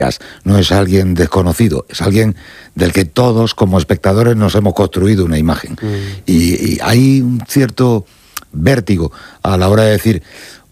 no es alguien desconocido, es alguien del que todos como espectadores nos hemos construido una imagen. Y hay un cierto vértigo a la hora de decir,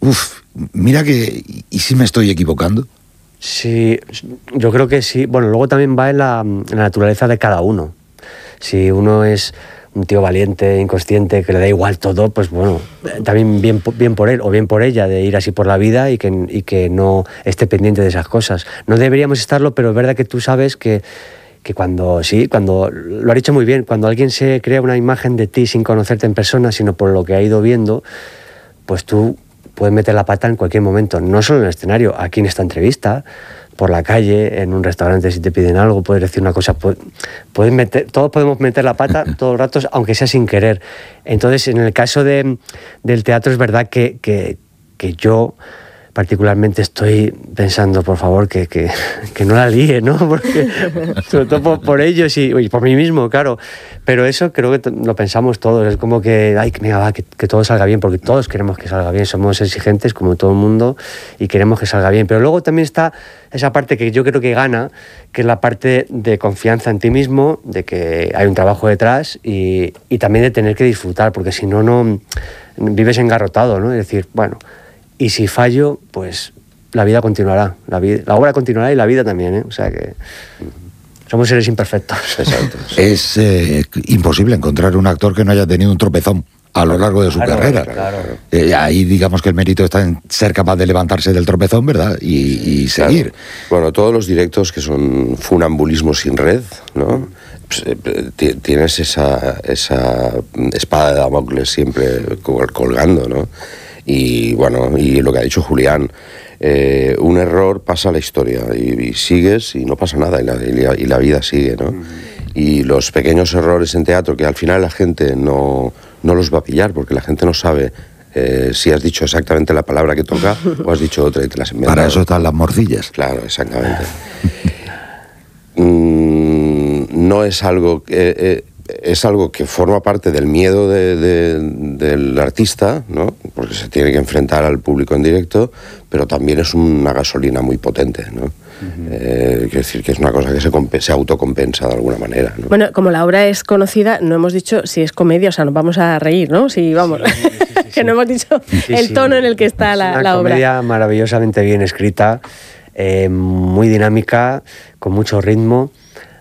mira que, ¿y si me estoy equivocando? Sí, yo creo que sí. Bueno, luego también va en la naturaleza de cada uno. Si uno es un tío valiente, inconsciente, que le da igual todo, pues bueno, también bien por él o bien por ella de ir así por la vida y que no esté pendiente de esas cosas. No deberíamos estarlo, pero es verdad que tú sabes que cuando lo has dicho muy bien, cuando alguien se crea una imagen de ti sin conocerte en persona, sino por lo que ha ido viendo, pues tú puedes meter la pata en cualquier momento, no solo en el escenario, aquí en esta entrevista, por la calle, en un restaurante, si te piden algo, puedes decir una cosa, todos podemos meter la pata todo el rato, aunque sea sin querer. Entonces, en el caso del teatro, es verdad que yo particularmente estoy pensando, por favor, que no la líe, ¿no? Porque, sobre todo por ellos y por mí mismo, claro. Pero eso creo que lo pensamos todos. Es como que, que todo salga bien, porque todos queremos que salga bien. Somos exigentes, como todo el mundo, y queremos que salga bien. Pero luego también está esa parte que yo creo que gana, que es la parte de confianza en ti mismo, de que hay un trabajo detrás y también de tener que disfrutar, porque si no vives engarrotado, ¿no? Es decir, bueno, y si fallo, pues la vida continuará. La obra continuará y la vida también, ¿eh? O sea que somos seres imperfectos. Exacto. Es imposible encontrar un actor que no haya tenido un tropezón a lo largo de su carrera. Claro. Ahí digamos que el mérito está en ser capaz de levantarse del tropezón, ¿verdad? Y seguir. Claro. Bueno, todos los directos que son funambulismo sin red, ¿no? Tienes esa espada de Damocles siempre colgando, ¿no? Y bueno, y lo que ha dicho Julián, un error pasa a la historia y sigues y no pasa nada y la vida sigue, ¿no? Y los pequeños errores en teatro que al final la gente no los va a pillar porque la gente no sabe si has dicho exactamente la palabra que toca o has dicho otra y te las has inventado. Para eso están las morcillas. Claro, exactamente. No es algo que... es algo que forma parte del miedo del artista, ¿no? Porque se tiene que enfrentar al público en directo, pero también es una gasolina muy potente, ¿no? Quiero decir que es una cosa que se autocompensa de alguna manera, ¿no? Bueno, como la obra es conocida, no hemos dicho si es comedia, o sea, nos vamos a reír, ¿no? Sí, vamos. Sí. Que no hemos dicho el tono en el que está la obra. Es una comedia maravillosamente bien escrita, muy dinámica, con mucho ritmo.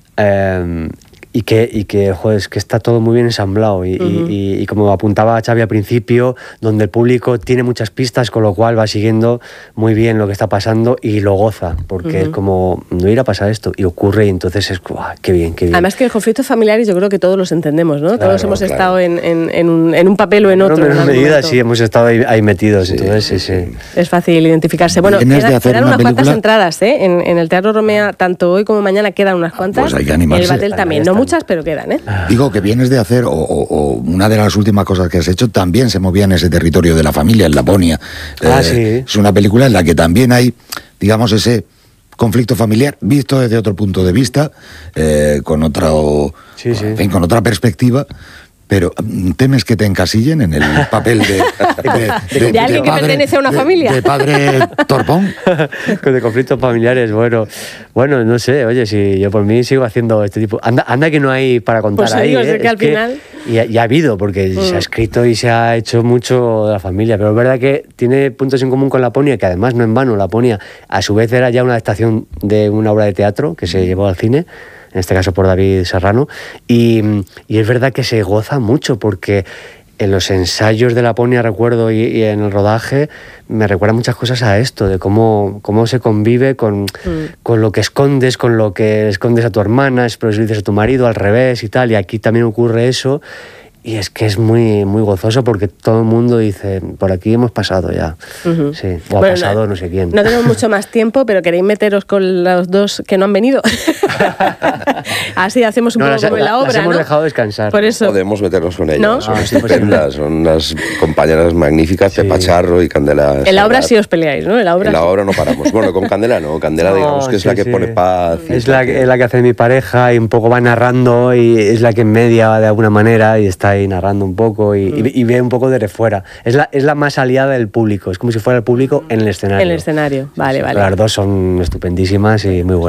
Y que joder, es que está todo muy bien ensamblado y como apuntaba Xavi al principio, donde el público tiene muchas pistas, con lo cual va siguiendo muy bien lo que está pasando y lo goza, porque es como, no irá a pasar esto, y ocurre, y entonces es, qué bien. Además que los conflictos familiares yo creo que todos los entendemos, ¿no? Todos hemos estado en un papel o en otro. En medida sí, hemos estado ahí metidos, sí, entonces sí. Es fácil identificarse. Bueno, quedan unas cuantas entradas, ¿eh? En el Teatro Romea, tanto hoy como mañana quedan unas cuantas. Pues hay que animarse. El Batel también, no muchas, pero quedan, ¿eh? Digo que vienes de hacer, o una de las últimas cosas que has hecho, también se movía en ese territorio de la familia, en Laponia. Sí. Es una película en la que también hay, digamos, ese conflicto familiar visto desde otro punto de vista, con otra perspectiva. Pero ¿temes que te encasillen en el papel de alguien que pertenece a una familia? De padre torpón. De conflictos familiares, bueno, no sé, oye, si yo por mí sigo haciendo este tipo. Anda que no hay para contar pues ahí. Que al final... Y ha habido, porque se ha escrito y se ha hecho mucho de la familia, pero es verdad que tiene puntos en común con Laponia, que además no en vano, Laponia a su vez era ya una adaptación de una obra de teatro que se llevó al cine, en este caso por David Serrano, y es verdad que se goza mucho, porque en los ensayos de Laponia, recuerdo, y en el rodaje, me recuerda muchas cosas a esto, de cómo se convive con lo que escondes, con lo que escondes a tu hermana, pero si lo dices a tu marido, al revés y tal, y aquí también ocurre eso. Y es que es muy, muy gozoso porque todo el mundo dice, por aquí hemos pasado ya. Sí, o ha pasado no sé quién. No tenemos mucho más tiempo, pero ¿queréis meteros con los dos que no han venido? Así hacemos un poco como en la obra, las hemos ¿no? dejado descansar. Por eso. Podemos meternos con ellas. ¿No? Son Ah, estupendas, son unas compañeras magníficas, Sí. Pepa Charro y Candela. En la obra Serrat. sí os peleáis, ¿no? En la obra, En la sí. obra no paramos. Bueno, con Candela no. Candela, digamos que es la que pone paz. y Es la que- que hace mi pareja y un poco va narrando y es la que media de alguna manera y está ahí narrando un poco y ve un poco desde fuera. Es la más aliada del público. Es como si fuera el público en el escenario. En el escenario. Vale, vale. Las dos son estupendísimas y muy buenas.